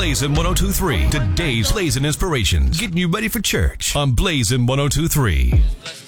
Blazing 102.3. Today's Blazing Inspirations. Getting you ready for church on Blazing 102.3.